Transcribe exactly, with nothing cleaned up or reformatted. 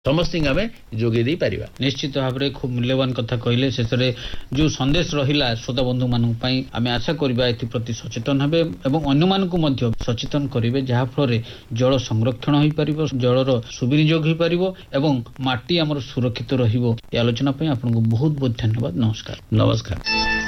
समस्त आम जोगे पारिबा। निश्चित भाव में खूब मूल्यवान कथा कहले शेष जो संदेश रहा श्रोता बंधु मानू आम आशा करवा एप्रति सचेतन हेबे एवं अन्य मानकु मध्य सचेतन करेंगे जहाँ फल जल संरक्षण हो पार जलर सुविनियोग हो पार एवं माटी आमर सुरक्षित रहिबो। आलोचना आपको बहुत बहुत धन्यवाद। नमस्कार। नमस्कार।